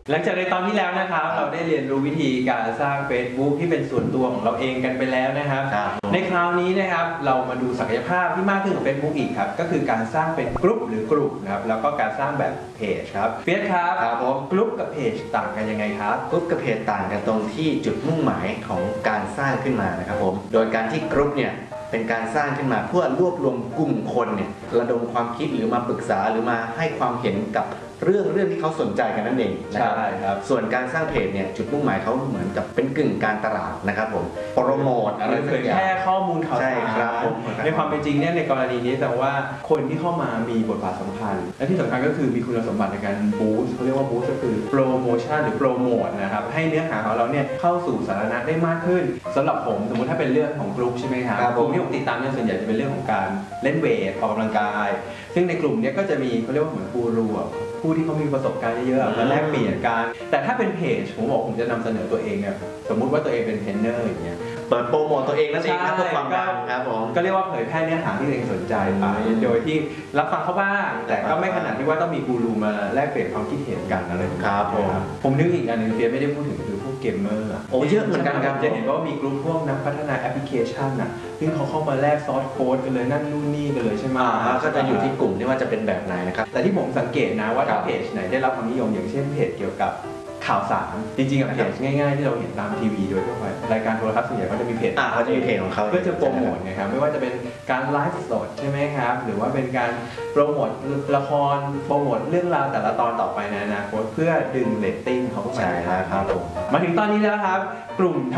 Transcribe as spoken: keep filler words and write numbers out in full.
หลังจากในตอนที่แล้วนะครับเราได้เรียนรู้วิธีการสร้าง Facebook ที่เป็นส่วนตัวของเราเองกันไปแล้วนะครับในคราวนี้นะครับเรามาดูศักยภาพที่มากขึ้นของ Facebook อีกครับก็คือการสร้างเป็นกลุ่มหรือกลุ่มนะครับแล้วก็การสร้างแบบเพจครับเฟียสครับครับผมกลุ่มกับเพจต่างกันยังไงครับกรุ๊ปกับเพจต่างกันตรงที่จุดมุ่งหมายของการสร้างขึ้นมานะครับผมโดยการที่กรุ๊ปเนี่ยเป็นการสร้างขึ้นมาเพื่อรวบรวมกลุ่มคนเนี่ยระดมความคิดหรือมาปรึกษาหรือมาให้ความเห็นกับเรื่องเรื่องที่เขาสนใจกันนั่นเองนะครับครับส่วนการสร้างเพจเนี่ยจุดมุ่งหมายเขาเหมือนกับเป็นกึ่งการตลาดนะครับผมโปรโมทอะไรเผยแพร่ข้อมูลข่าวสารใช่ครับผมในความเป็นจริงเนี่ยในกรณีนี้แต่ว่าคนที่เข้ามามีบทบาทสำคัญและที่สำคัญก็คือมีคุณสมบัติในการบูสต์เขาเรียกว่าบูสต์ก็คือโปรโมชั่นหรือโปรโมทนะครับให้เนื้อหาของเราเนี่ยเข้าสู่สาธารณะได้มากขึ้นสำหรับผมสมมติถ้าเป็นเรื่องของกลุ่มใช่ไหมครับกลุ่มที่ผมติดตามเนี่ยส่วนใหญ่จะเป็นเรื่องของการเล่นเวทออกกำลังกายซึ่งในกลุ่มนี้ก็จะมีเขาเรียกว่าเหมือนกูรูผู้ที่เขามีประสบการณ์เยอะๆมาแลกเปลี่ยนกันแต่ถ้าเป็นเพจผมบอกผมจะนำเสนอตัวเองเนี่ยสมมุติว่าตัวเองเป็นเทรนเนอร์อย่างเงี้ยเปิดโปรโมทตัวเองนั่นเองครับเพื่อความดังครับผมก็เรียกว่าเผยแพร่เนื้อหาที่ตัวเองสนใจไปโดยที่รับฟังเขาบ้างแต่ก็ไม่ขนาดที่ว่าต้องมีกูรูมาแลกเปลี่ยนความคิดเห็นกันอะไรครับผมผมนึกอีกอันหนึ่งเฟียไม่ได้พูดถึงคือพวกเกมเมอร์โอ้เยอะเหมือนกันครับจะเห็นว่ามีกลุ่มพวกนักพัฒนาแอปพลิเคชันน่ะซึ่งเขาเข้ามาแลกซอสโค้ดกันเลยนั่นนู่นนี่กันเลยใช่ไหมก็จะอยู่ที่กลุ่มที่ว่าจะเป็นแบบไหนนะครับแต่ที่ผมสังเกตนะว่าถ้าเพจไหนได้รับความนิยมอย่างเช่นเพจเกี่ยวกับข่าวสารจริงๆกับเพจง่ายๆที่เราเห็นตามทีวีโดยทั่วไปรายการโทรทัศน์ส่วนใหญ่ก็จะมีเพจอ่าเขาจะมีเพจของเขาเพื่อจะโปรโมทนะครับไม่ว่าจะเป็นการไลฟ์สดใช่ไหมครับหรือว่าเป็นการโปรโมทละครโปรโมทเรื่องราวแต่ละตอนต่อไปในอนาคตเพื่อดึงเรตติ้งเขาเข้ามาใช่ครับผมมาถึงตอนนี้แล้วครับกลุ่ม